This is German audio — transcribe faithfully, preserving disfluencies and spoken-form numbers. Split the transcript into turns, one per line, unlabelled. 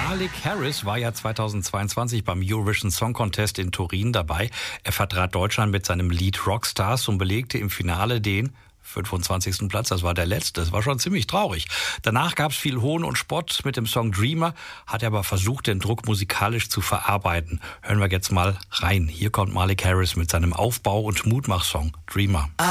Malik Harris war ja zweitausendzweiundzwanzig beim Eurovision Song Contest in Turin dabei. Er vertrat Deutschland mit seinem Lied Rockstars und belegte im Finale den fünfundzwanzigsten Platz. Das war der letzte. Das war schon ziemlich traurig. Danach gab es viel Hohn und Spott mit dem Song Dreamer, hat er aber versucht, den Druck musikalisch zu verarbeiten. Hören wir jetzt mal rein. Hier kommt Malik Harris mit seinem Aufbau- und Mutmach-Song Dreamer.